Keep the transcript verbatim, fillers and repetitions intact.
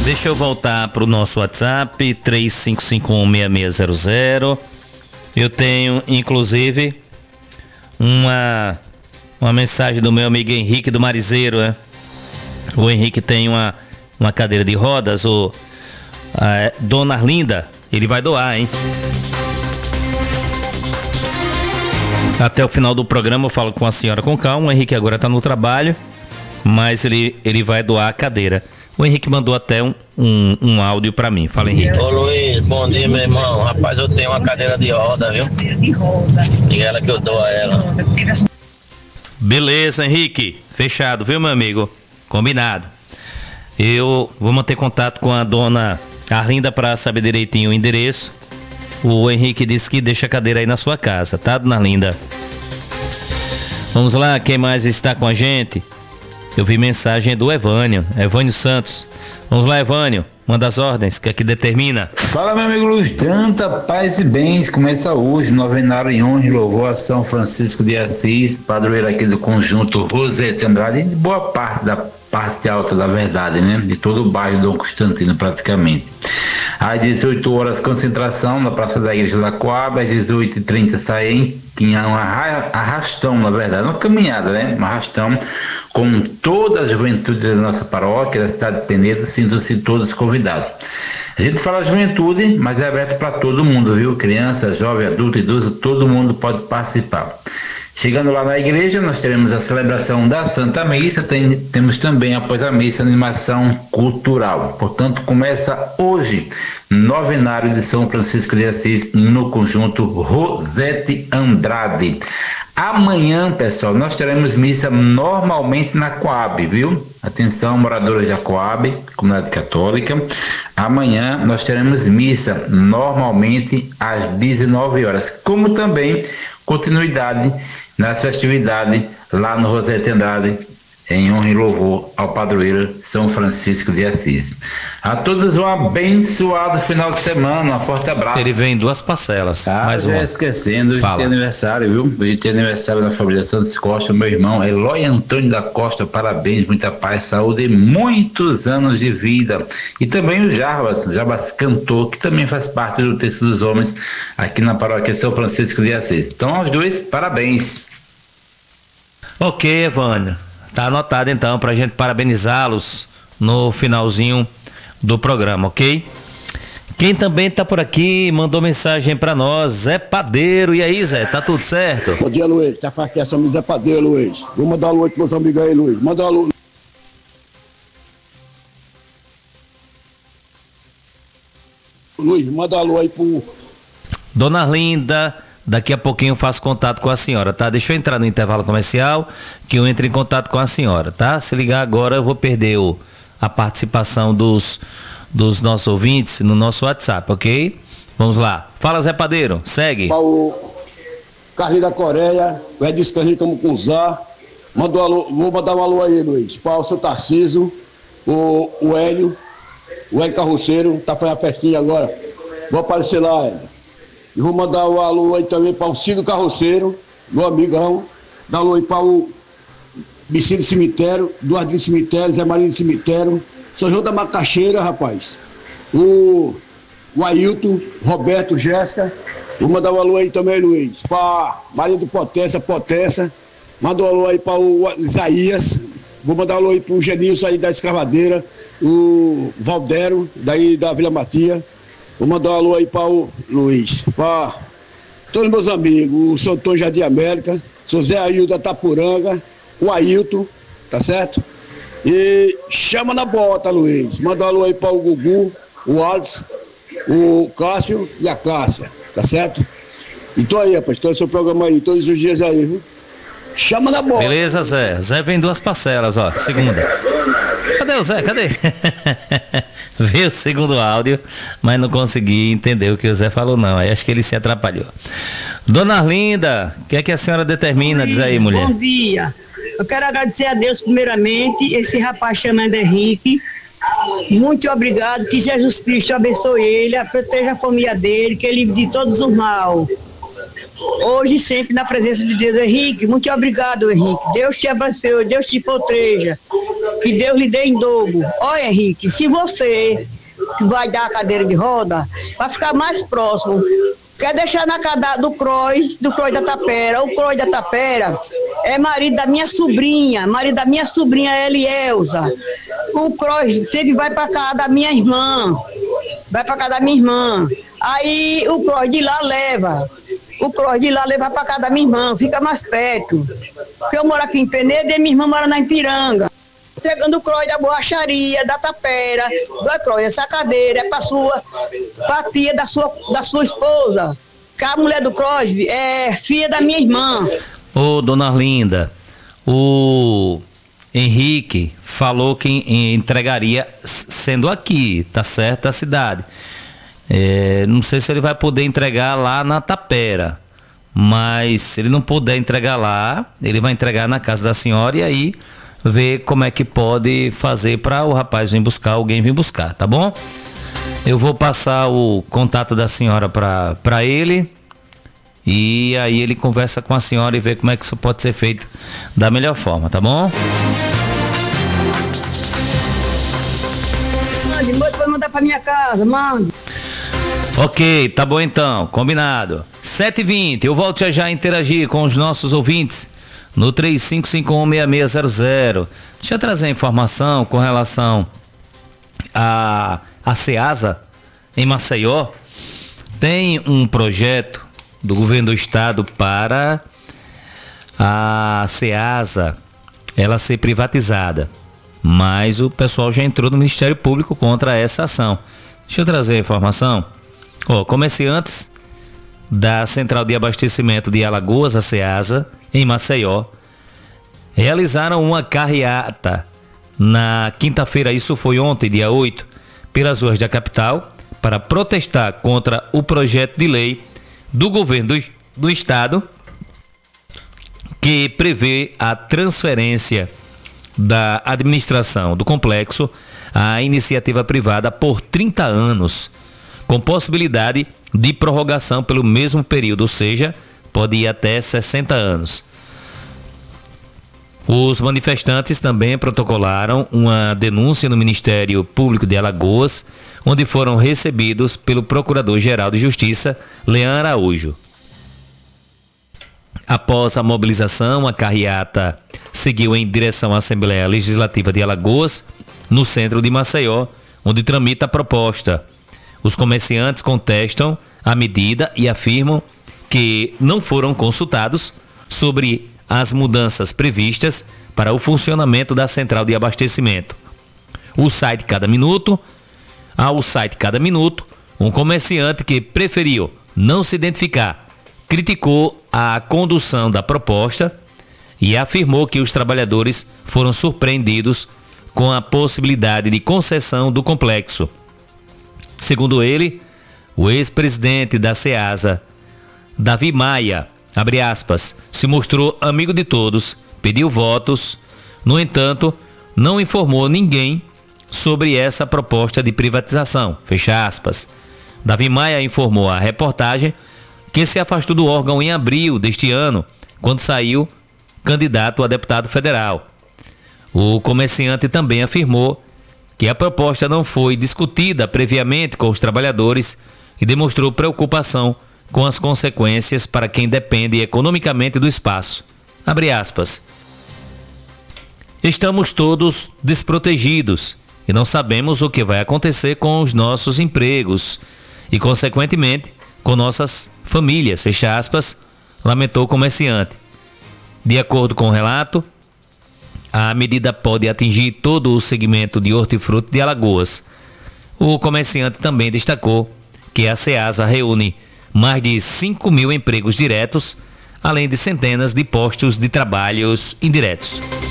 Deixa eu voltar pro nosso WhatsApp, três cinco cinco um seis seis zero zero. Eu tenho, inclusive, uma, uma mensagem do meu amigo Henrique do Marizeiro, né? O Henrique tem uma, uma cadeira de rodas, o a, Dona Arlinda, ele vai doar, hein? Até o final do programa eu falo com a senhora com calma. O Henrique agora tá no trabalho, mas ele, ele vai doar a cadeira. O Henrique mandou até um, um, um áudio pra mim. Fala, Henrique. Ô Luiz, bom dia, meu irmão. Rapaz, eu tenho uma cadeira de roda, viu? Diga ela que eu dou a ela. Beleza, Henrique. Fechado, viu, meu amigo? Combinado. Eu vou manter contato com a dona Arlinda pra saber direitinho o endereço. O Henrique disse que deixa a cadeira aí na sua casa, tá, dona Arlinda? Vamos lá, quem mais está com a gente? Eu vi mensagem do Evânio, Evânio Santos. Vamos lá, Evânio, manda as ordens, que é que determina. Fala, meu amigo Luiz, tanta paz e bens. Começa hoje, novenário em honra e louvor a São Francisco de Assis, padroeiro aqui do conjunto Rosete Andrade, e de boa parte da parte alta da verdade, né? De todo o bairro Dom Constantino, praticamente. Às dezoito horas, concentração na Praça da Igreja da Coab. Às dezoito e trinta, saem. Tinha um arrastão, na verdade, uma caminhada, né? Um arrastão com toda a juventude da nossa paróquia, da cidade de Penedo. Sintam-se todos convidados. A gente fala juventude, mas é aberto para todo mundo, viu? Criança, jovem, adulto, idoso, todo mundo pode participar. Chegando lá na igreja, nós teremos a celebração da Santa Missa, tem, temos também, após a missa, animação cultural. Portanto, começa hoje, novenário de São Francisco de Assis, no conjunto Rosete Andrade. Amanhã, pessoal, nós teremos missa normalmente na Coab, viu? Atenção, moradores da Coab, comunidade católica. Amanhã nós teremos missa normalmente às dezenove horas, como também continuidade nas festividades lá no Rosete Andrade, em honra e louvor ao padroeiro São Francisco de Assis. A todos um abençoado final de semana, um forte abraço. Ele vem em duas parcelas. Ah, mais já uma. esquecendo, hoje Fala. tem aniversário, viu? Hoje tem aniversário da família Santos Costa, meu irmão Eloy Antônio da Costa, parabéns, muita paz, saúde e muitos anos de vida. E também o Jarbas, o Jarbas cantor, que também faz parte do Texto dos Homens, aqui na paróquia São Francisco de Assis. Então, aos dois, parabéns. Ok, Evânio. Tá anotado então pra gente parabenizá-los no finalzinho do programa, ok? Quem também tá por aqui mandou mensagem pra nós, Zé Padeiro. E aí, Zé, tá tudo certo? Bom dia, Luiz. Tá aqui essa Zé Padeiro, Luiz. Vou mandar um alô pros meus amigos aí, Luiz. Manda um alô. Luiz, manda um alô aí pro... Dona Arlinda, daqui a pouquinho eu faço contato com a senhora, tá? Deixa eu entrar no intervalo comercial, que eu entre em contato com a senhora, tá? Se ligar agora eu vou perder o, a participação dos, dos nossos ouvintes no nosso WhatsApp, ok? Vamos lá. Fala, Zé Padeiro, segue. O Carlinhos da Coreia, o Edson Carlinhos como com Zá. Manda um alô, vou mandar um alô aí, Luiz. Para o seu Tarcísio, o, o Hélio, o Hélio Carroceiro, tá fazendo a festinha agora. Vou aparecer lá, Hélio. E vou mandar um alô aí também para o Cido Carroceiro, meu amigão. Dá um alô aí para o Bicínio Cemitério, Duardinho Cemitério, Zé Marinho Cemitério, São João da Macaxeira, rapaz. O, o Ailton, Roberto, Jéssica. Vou mandar um alô aí também, Luiz. Para Maria do Potência, Potência. Manda um alô aí para o Isaías. Vou mandar um alô aí para o Genilson aí da Escavadeira, o Valdero, daí da Vila Matia. Vou mandar um alô aí para o Luiz, para todos meus amigos, o seu Antônio Jardim América, o seu Zé Ailton da Tapuranga, o Ailton, tá certo? E chama na bota, Luiz. Manda um alô aí para o Gugu, o Alisson, o Cássio e a Cássia, tá certo? E tô aí, rapaz, tô no seu programa aí, todos os dias aí, viu? Chama na bota. Beleza, Zé. Zé vem em duas parcelas, ó, segunda. Cadê o Zé? Cadê? Veio o segundo áudio, mas não consegui entender o que o Zé falou, não. Aí acho que ele se atrapalhou. Dona Arlinda, o que é que a senhora determina? Diz aí, mulher. Bom dia. Eu quero agradecer a Deus, primeiramente, esse rapaz chamado Henrique. Muito obrigado, que Jesus Cristo abençoe ele, proteja a família dele, que ele livre de todos os mal. Hoje e sempre na presença de Deus. Henrique, muito obrigado, Henrique. Deus te abençoe, Deus te proteja. Que Deus lhe dê em dobro. Olha, Henrique, se você vai dar a cadeira de roda, vai ficar mais próximo. Quer deixar na casa do Croix, do Croix da Tapera. O Croix da Tapera é marido da minha sobrinha, marido da minha sobrinha Elielza. O Croix sempre vai para casa da minha irmã, vai para casa da minha irmã. Aí o Croix de lá leva, o Croix de lá leva para casa da minha irmã, fica mais perto. Porque eu moro aqui em Penedo e minha irmã mora na Ipiranga. Entregando o Croix da borracharia, da Tapera, do Croix, essa cadeira é para sua, pra tia da sua, da sua esposa. Que a mulher do Croix é filha da minha irmã. Ô, dona Arlinda, o Henrique falou que entregaria sendo aqui, tá certo, da cidade. É, não sei se ele vai poder entregar lá na Tapera, mas se ele não puder entregar lá, ele vai entregar na casa da senhora e aí ver como é que pode fazer para o rapaz vir buscar, alguém vir buscar, tá bom? Eu vou passar o contato da senhora para para ele e aí ele conversa com a senhora e vê como é que isso pode ser feito da melhor forma, tá bom? Mande, mande, vai mandar para minha casa, manda. Ok, tá bom então, combinado. sete e vinte, eu volto já já a interagir com os nossos ouvintes no três cinco cinco um, seis seis zero zero. Deixa eu trazer informação com relação a, a SEASA em Maceió. Tem um projeto do governo do estado para a SEASA ela ser privatizada, mas o pessoal já entrou no Ministério Público contra essa ação. Deixa eu trazer a informação. Ó, comerciantes da Central de Abastecimento de Alagoas, a SEASA, em Maceió, realizaram uma carreata na quinta-feira, isso foi ontem, dia oito, pelas ruas da capital, para protestar contra o projeto de lei do governo do, do estado que prevê a transferência da administração do complexo à iniciativa privada por trinta anos, com possibilidade de prorrogação pelo mesmo período, ou seja, pode ir até sessenta anos. Os manifestantes também protocolaram uma denúncia no Ministério Público de Alagoas, onde foram recebidos pelo Procurador-Geral de Justiça, Leão Araújo. Após a mobilização, a carreata seguiu em direção à Assembleia Legislativa de Alagoas, no centro de Maceió, onde tramita a proposta. Os comerciantes contestam a medida e afirmam que não foram consultados sobre as mudanças previstas para o funcionamento da central de abastecimento. O site Cada Minuto, ao site Cada Minuto, um comerciante que preferiu não se identificar, criticou a condução da proposta e afirmou que os trabalhadores foram surpreendidos com a possibilidade de concessão do complexo. Segundo ele, o ex-presidente da SEASA, Davi Maia, abre aspas, se mostrou amigo de todos, pediu votos, no entanto, não informou ninguém sobre essa proposta de privatização, fecha aspas. Davi Maia informou à reportagem que se afastou do órgão em abril deste ano, quando saiu candidato a deputado federal. O comerciante também afirmou que a proposta não foi discutida previamente com os trabalhadores e demonstrou preocupação com as consequências para quem depende economicamente do espaço. Abre aspas. Estamos todos desprotegidos e não sabemos o que vai acontecer com os nossos empregos e, consequentemente, com nossas famílias, fecha aspas, lamentou o comerciante. De acordo com o relato, a medida pode atingir todo o segmento de hortifruti de Alagoas. O comerciante também destacou que a SEASA reúne mais de cinco mil empregos diretos, além de centenas de postos de trabalhos indiretos.